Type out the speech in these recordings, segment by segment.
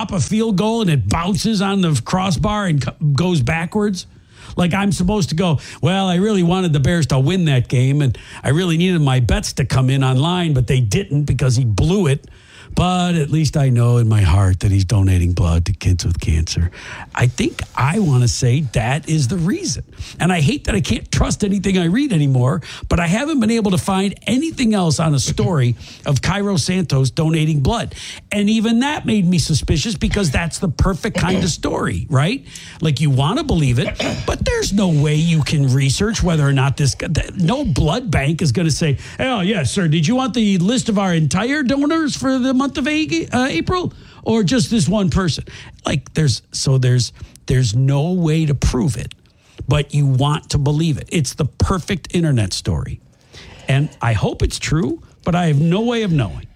drop a field goal and it bounces on the crossbar and goes backwards. Like I'm supposed to go, well, I really wanted the Bears to win that game, and I really needed my bets to come in online, but they didn't because he blew it. But at least I know in my heart that he's donating blood to kids with cancer. I think I want to say that is the reason. And I hate that I can't trust anything I read anymore, but I haven't been able to find anything else on a story of Cairo Santos donating blood. And even that made me suspicious because that's the perfect kind of story, right? Like you want to believe it, but there's no way you can research whether or not no blood bank is going to say, oh, yes, sir, did you want the list of our entire donors for the month of April or just this one person? Like there's no way to prove it, but you want to believe it. It's the perfect internet story. And I hope it's true, but I have no way of knowing.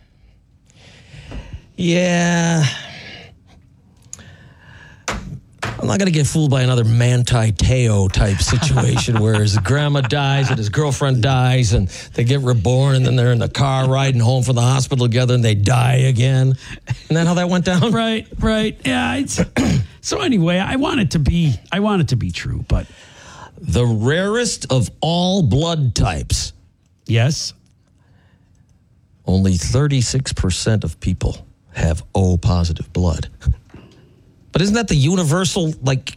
Yeah. I'm not going to get fooled by another Manti Te'o type situation where his grandma dies and his girlfriend dies and they get reborn and then they're in the car riding home from the hospital together and they die again. Isn't that how that went down? Right. Yeah. So anyway, I want it to be true, but the rarest of all blood types. Yes. Only 36% of people have O positive blood. But isn't that the universal, like...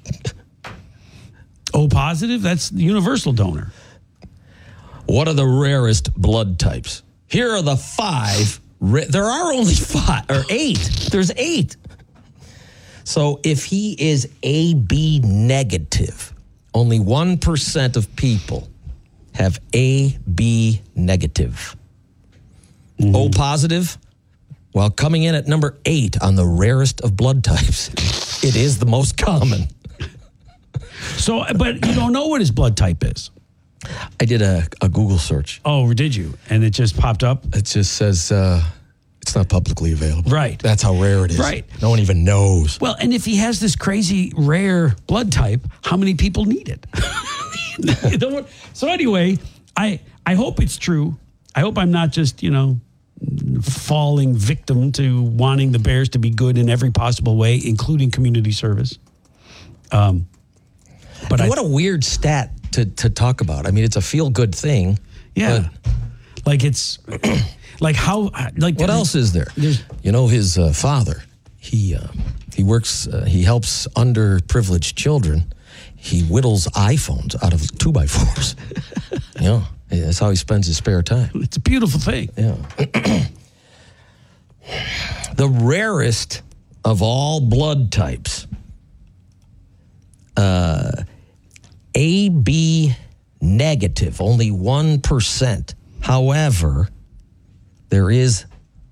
O positive? That's the universal donor. What are the rarest blood types? Here are the 5. There are only 5, or 8. There's 8. So if he is AB negative, only 1% of people have AB negative. Mm-hmm. O positive, while coming in at number 8 on the rarest of blood types, it is the most common. So, but you don't know what his blood type is. I did a Google search. Oh, did you? And it just popped up? It just says it's not publicly available. Right. That's how rare it is. Right. No one even knows. Well, and if he has this crazy rare blood type, how many people need it? So anyway, I hope it's true. I hope I'm not just, falling victim to wanting the Bears to be good in every possible way, including community service. But what a weird stat to talk about. I mean, it's a feel-good thing. Yeah. Like it's like how like what else is there? His father, he works, he helps underprivileged children. He whittles iPhones out of 2x4s. That's how he spends his spare time. It's a beautiful thing. Yeah. The rarest of all blood types, AB negative, only 1%. However, there is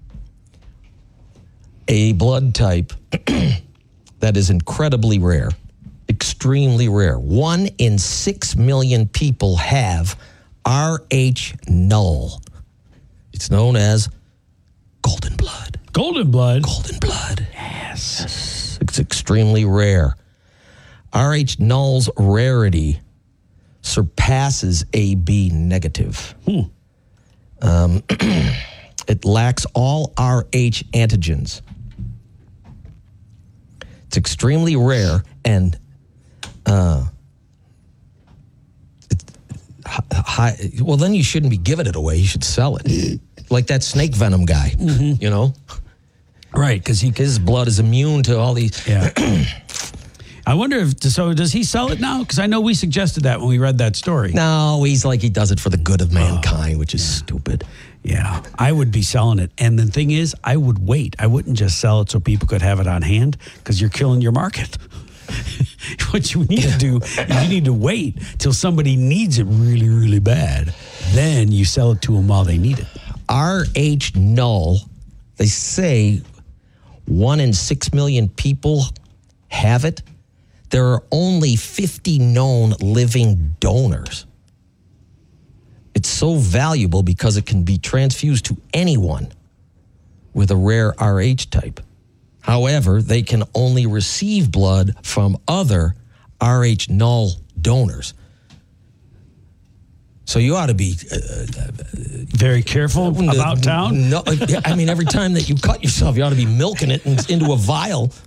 a blood type that is incredibly rare, extremely rare. 1 in 6 million people have RH null. It's known as golden blood. Golden blood? Golden blood. Yes. It's extremely rare. RH null's rarity surpasses AB negative. It lacks all RH antigens. It's extremely rare and high. Well, then you shouldn't be giving it away. You should sell it. Like that snake venom guy, Right, because his blood is immune to all these. Yeah. I wonder does he sell it now? Because I know we suggested that when we read that story. No, he's like he does it for the good of mankind, which is stupid. Yeah, I would be selling it. And the thing is, I would wait. I wouldn't just sell it so people could have it on hand because you're killing your market. What you need to do is you need to wait till somebody needs it really, really bad. Then you sell it to them while they need it. RH null, they say 1 in 6 million people have it. There are only 50 known living donors. It's so valuable because it can be transfused to anyone with a rare RH type. However, they can only receive blood from other RH null donors. So you ought to be very careful about town. No, I mean, every time that you cut yourself, you ought to be milking it into a vial